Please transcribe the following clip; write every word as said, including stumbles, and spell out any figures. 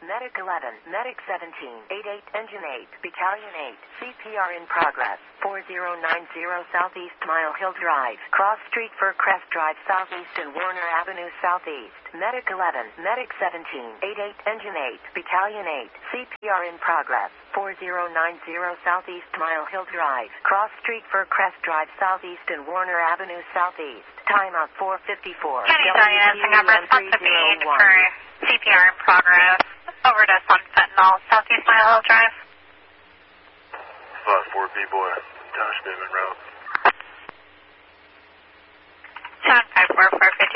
Medic eleven, Medic seventeen, eight eight, Engine eight, Battalion eight, C P R in progress, four zero nine zero Southeast Mile Hill Drive, Cross Street Furcrest Drive Southeast and Warner Avenue Southeast. Medic eleven, Medic seventeen, eight eight, Engine eight, Battalion eight, C P R in progress, four zero nine zero Southeast Mile Hill Drive, Cross Street Furcrest Drive Southeast and Warner Avenue Southeast. Timeout four fifty-four. County Diane, Singapore response to bead for C P R in progress. Overdose on fentanyl, Southeast Mile Hill Drive. five four B-boy, Tosh Damon Road. John five four four fifty.